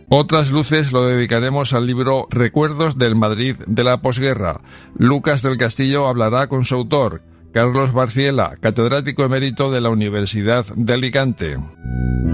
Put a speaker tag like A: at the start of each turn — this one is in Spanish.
A: Otras luces lo dedicaremos al libro Recuerdos del Madrid de la posguerra. Lucas del Castillo hablará con su autor, Carlos Barciela, catedrático emérito de la Universidad de Alicante.